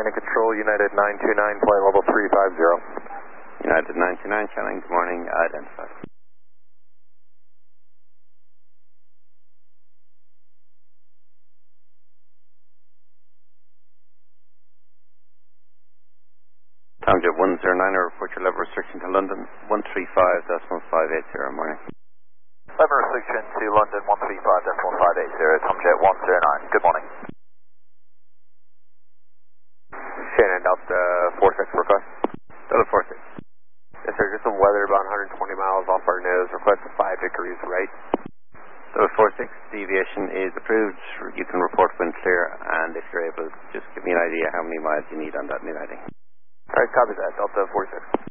morning control, United 929, flight level 350. United 929, Channing, good morning, identified. Tomjet 109, report your level restriction to London, 135.580, morning. Level restriction to London, 135.580, Tomjet 109, good morning. Shannon, Delta 46 request. Delta 46. Yes sir, just some weather about 120 miles off our nose, request 5 degrees right. Delta 46, deviation is approved, you can report wind clear, and if you're able, just give me an idea how many miles you need on that new heading. Alright, copy that, Delta 46.